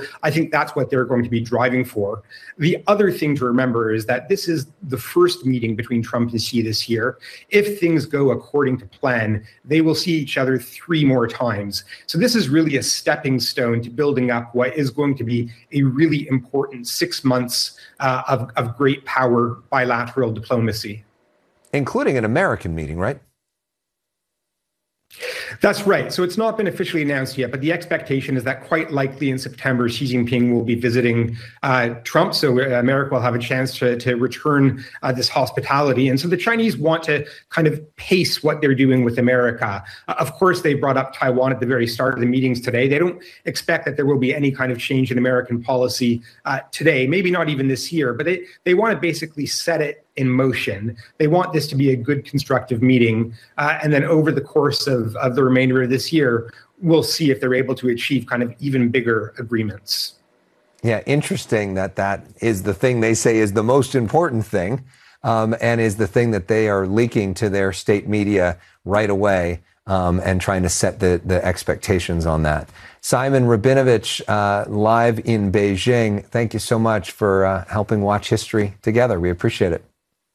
I think that's what they're going to be driving for. The other thing to remember is that this is the first meeting between Trump and Xi this year. If things go according to plan, they will see each other 3 more times. So this is really a stepping stone to building up what is going to be a really important 6 months of great power bilateral diplomacy. Including an American meeting, right? That's right. So it's not been officially announced yet, but the expectation is that quite likely in September, Xi Jinping will be visiting Trump. So America will have a chance to return this hospitality. And so the Chinese want to kind of pace what they're doing with America. Of course, they brought up Taiwan at the very start of the meetings today. They don't expect that there will be any kind of change in American policy today, maybe not even this year, but they want to basically set it in motion. They want this to be a good, constructive meeting. And then over the course of the remainder of this year, we'll see if they're able to achieve kind of even bigger agreements. Yeah, interesting that is the thing they say is the most important thing, and is the thing that they are leaking to their state media right away, and trying to set the expectations on that. Simon Rabinovich, live in Beijing, thank you so much for helping watch history together. We appreciate it.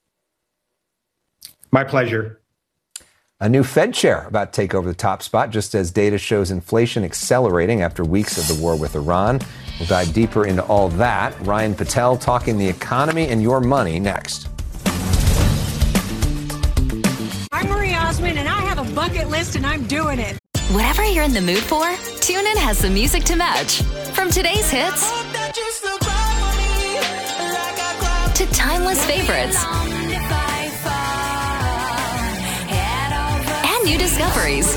My pleasure. A new Fed chair about to take over the top spot, just as data shows inflation accelerating after weeks of the war with Iran. We'll dive deeper into all that. Ryan Patel talking the economy and your money next. I'm Marie Osmond, and I have a bucket list, and I'm doing it. Whatever you're in the mood for, TuneIn has the music to match. From today's hits to timeless favorites. New discoveries.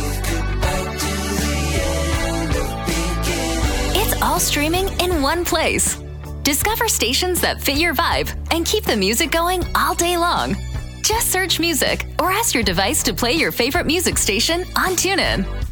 It's all streaming in one place. Discover stations that fit your vibe and keep the music going all day long. Just search music or ask your device to play your favorite music station on TuneIn.